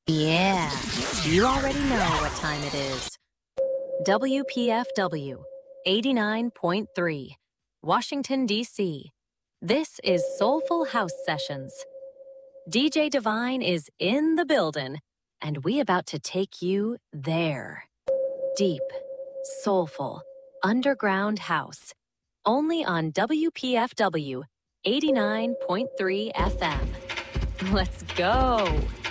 Yeah, you already know what time it is. WPFW 89.3, Washington, D.C. This is Soulful House Sessions. DJ Divine is in the building, and we about to take you there. Deep, soulful, underground house. Only on WPFW 89.3 FM. Let's go.